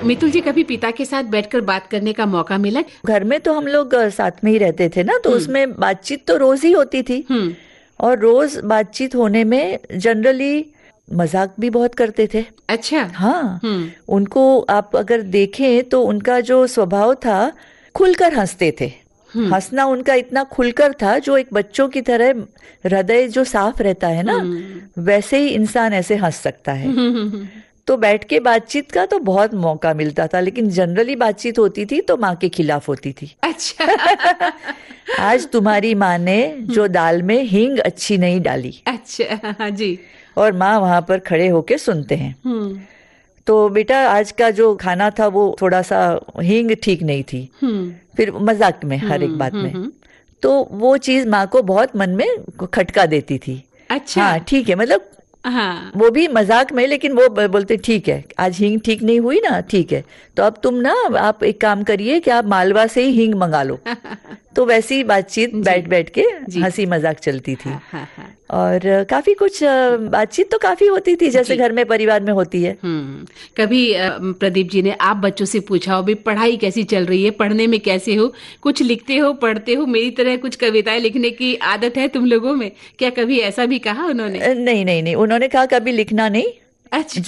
मितुल जी, कभी पिता के साथ बैठकर बात करने का मौका मिला? घर में तो हम लोग साथ में ही रहते थे ना, तो उसमें बातचीत तो रोज ही होती थी। और रोज बातचीत होने में जनरली मजाक भी बहुत करते थे। अच्छा। हाँ, उनको आप अगर देखें तो उनका जो स्वभाव था, खुलकर हंसते थे। हंसना उनका इतना खुलकर था, जो एक बच्चों की तरह हृदय जो साफ रहता है ना, वैसे ही इंसान ऐसे हंस सकता है। तो बैठ के बातचीत का तो बहुत मौका मिलता था, लेकिन जनरली बातचीत होती थी तो माँ के खिलाफ होती थी। अच्छा। आज तुम्हारी माँ ने जो दाल में हींग अच्छी नहीं डाली। अच्छा जी। और माँ वहां पर खड़े होके सुनते हैं। तो बेटा आज का जो खाना था वो थोड़ा सा हींग ठीक नहीं थी। फिर मजाक में हर एक बात में। तो वो चीज माँ को बहुत मन में खटका देती थी। अच्छा। हाँ ठीक है, मतलब हाँ। वो भी मजाक में, लेकिन वो बोलते ठीक है, आज हींग ठीक नहीं हुई ना, ठीक है, तो अब तुम ना आप एक काम करिए कि आप मालवा से ही हींग मंगा लो। तो वैसी बातचीत बैठ बैठ के हंसी मजाक चलती थी। और काफी कुछ बातचीत तो काफी होती थी, जैसे घर में परिवार में होती है। कभी प्रदीप जी ने आप बच्चों से पूछा हो, भाई पढ़ाई कैसी चल रही है, पढ़ने में कैसे हो, कुछ लिखते हो, पढ़ते हो, मेरी तरह कुछ कविताएं लिखने की आदत है तुम लोगों में? क्या कभी ऐसा भी कहा उन्होंने? नहीं नहीं नहीं, उन्होंने कहा कभी लिखना नहीं। अच्छा।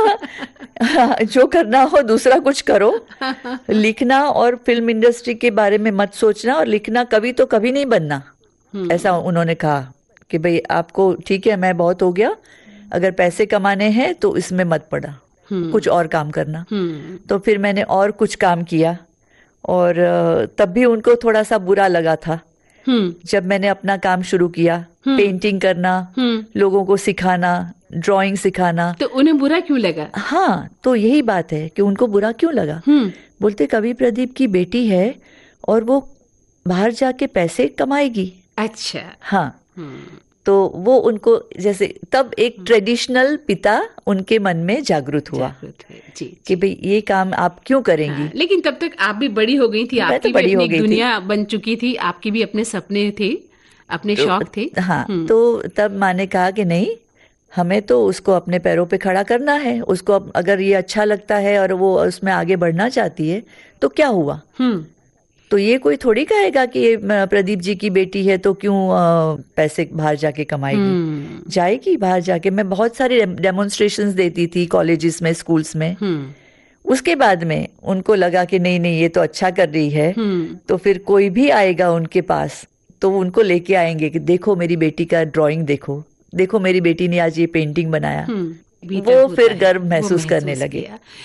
जो करना हो दूसरा कुछ करो, लिखना और फिल्म इंडस्ट्री के बारे में मत सोचना, और लिखना कभी तो कभी नहीं बनना, ऐसा उन्होंने कहा कि भाई आपको ठीक है, मैं बहुत हो गया, अगर पैसे कमाने हैं तो इसमें मत पड़ा, कुछ और काम करना। तो फिर मैंने और कुछ काम किया, और तब भी उनको थोड़ा सा बुरा लगा था जब मैंने अपना काम शुरू किया, पेंटिंग करना, लोगों को सिखाना, ड्राइंग सिखाना। तो उन्हें बुरा क्यों लगा? हाँ, तो यही बात है कि उनको बुरा क्यों लगा। बोलते कवि प्रदीप की बेटी है और वो बाहर जाके पैसे कमाएगी। अच्छा। हाँ। तो वो उनको जैसे तब एक ट्रेडिशनल पिता उनके मन में जागृत हुआ जी, कि भाई ये काम आप क्यों करेंगी। लेकिन तब तक आप भी बड़ी हो गई थी, आपकी भी अपनी दुनिया बन चुकी थी, आपकी भी अपने सपने थे, अपने शौक थे। हाँ, तो तब माँ ने कहा कि नहीं, हमें तो उसको अपने पैरों पे खड़ा करना है, उसको अगर ये अच्छा लगता है और वो उसमें आगे बढ़ना चाहती है तो क्या हुआ। तो ये कोई थोड़ी कहेगा कि ये प्रदीप जी की बेटी है तो क्यों पैसे बाहर जाके कमाएगी। जाएगी बाहर जाके। मैं बहुत सारे डेमोन्स्ट्रेशंस देती थी कॉलेजेस में, स्कूल्स में। उसके बाद में उनको लगा कि नहीं नहीं, ये तो अच्छा कर रही है। तो फिर कोई भी आएगा उनके पास तो उनको लेके आएंगे कि देखो मेरी बेटी का ड्राइंग, देखो देखो मेरी बेटी ने आज ये पेंटिंग बनाया। वो फिर गर्व महसूस करने लगे।